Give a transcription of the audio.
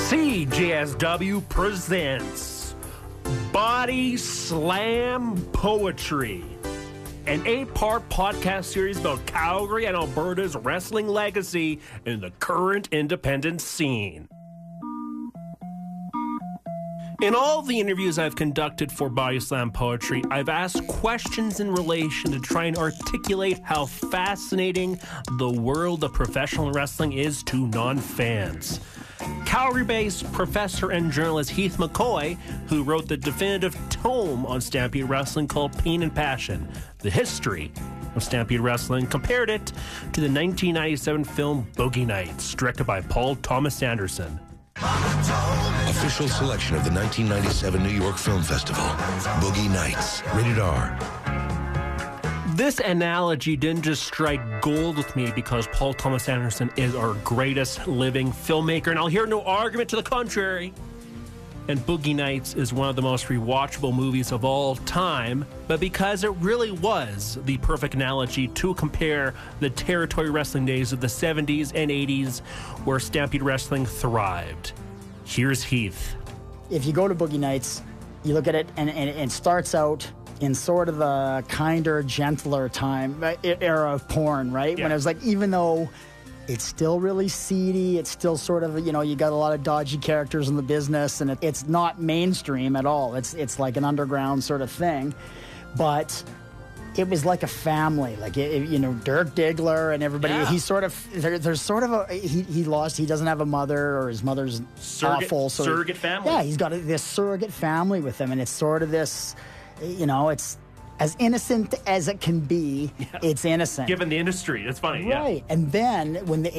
CJSW presents Body Slam Poetry, an 8-part podcast series about Calgary and Alberta's wrestling legacy in the current independent scene. In all the interviews I've conducted for Body Slam Poetry, I've asked questions in relation to try and articulate how fascinating the world of professional wrestling is to non-fans. Calgary-based professor and journalist Heath McCoy, who wrote the definitive tome on Stampede Wrestling called Pain and Passion, the history of Stampede Wrestling, compared it to the 1997 film Boogie Nights, directed by Paul Thomas Anderson. Official selection of the 1997 New York Film Festival, Boogie Nights, rated R. This analogy didn't just strike gold with me because Paul Thomas Anderson is our greatest living filmmaker, and I'll hear no argument to the contrary. And Boogie Nights is one of the most rewatchable movies of all time, but because it really was the perfect analogy to compare the territory wrestling days of the 70s and 80s where Stampede Wrestling thrived. Here's Heath. If you go to Boogie Nights, you look at it and it starts out in sort of a kinder, gentler time, era of porn, right? Yeah. When it was like, even though it's still really seedy, it's still sort of, you know, you got a lot of dodgy characters in the business, and it's not mainstream at all. It's like an underground sort of thing. But it was like a family, like, you know, Dirk Diggler and everybody. Yeah. He's sort of, there's sort of a, he doesn't have a mother, or his mother's awful. So surrogate family. Yeah, he's got this surrogate family with him, and it's sort of this, you know, it's as innocent as it can be. Yeah. It's innocent. Given the industry, that's funny. Right. Yeah. And then when the